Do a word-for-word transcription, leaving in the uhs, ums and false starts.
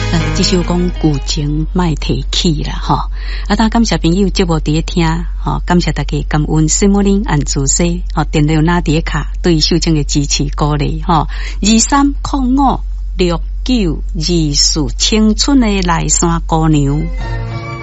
呃，这首讲旧情莫提起啦，吼。啊，大感谢朋友节目伫咧听，吼，感谢大家感恩圣母林安主西，吼，电流那碟卡对秀晶的支持鼓励，吼。二三零五六九二四青春的来山姑娘。